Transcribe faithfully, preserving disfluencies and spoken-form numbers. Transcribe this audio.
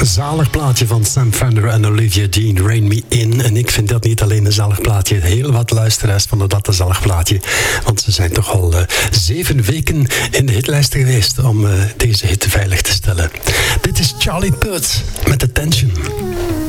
Zalig plaatje van Sam Fender en Olivia Dean, Rain Me In. En ik vind dat niet alleen een zalig plaatje. Heel wat luisteraars vonden dat een zalig plaatje. Want ze zijn toch al uh, zeven weken in de hitlijst geweest om uh, deze hit veilig te stellen. Dit is Charlie Puth met Attention.